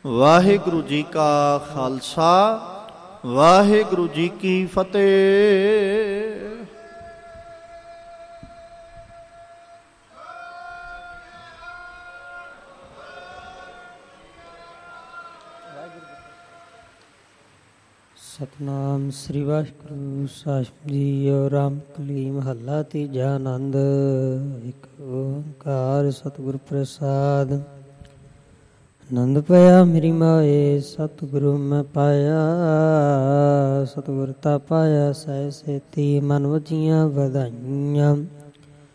ਵਾਹਿਗੁਰੂ ਜੀ ਕਾ ਖਾਲਸਾ, ਵਾਹਿਗੁਰੂ ਜੀ ਕੀ ਫਤਿਹ। ਸਤਨਾਮ ਸ੍ਰੀ ਵਾਹਿਗੁਰੂ ਸਾਹਿਬ ਜੀ। ਰਾਮਕਲੀ ਮਹੱਲਾ ਤੀਜਾ। ਆਨੰਦ। ਇੱਕ ਓਂਕਾਰ ਸਤਿਗੁਰ ਪ੍ਰਸਾਦ। ਆਨੰਦ ਪਿਆ ਮੇਰੀ ਮਾਏ, ਸਤਿਗੁਰੂ ਮੈਂ ਪਾਇਆ। ਸਤਿਗੁਰ ਤਾ ਪਾਇਆ ਸਹਿ ਸੇਤੀ, ਮਨ ਵਜੀਆਂ ਵਧਾਈਆਂ।